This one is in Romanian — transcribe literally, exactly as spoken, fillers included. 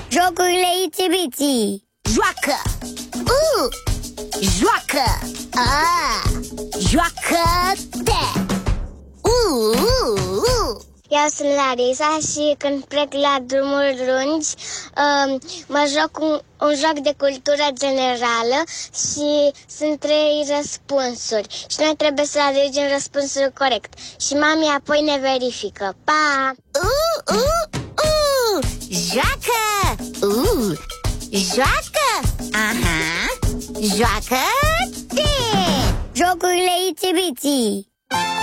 Jocurile Itsy-Bitsy. Joacă! U! Joacă! A! Joacă-te! U! U! Eu sunt Larisa și când plec la drumuri lungi um, mă joc un, un joc de cultură generală și sunt trei răspunsuri și noi trebuie să alegem răspunsul corect și mami apoi ne verifică. Pa! U! U! U! Joacă! U! Joacă! Aha! Joacă-te! Jocurile Itsy-Bitsy.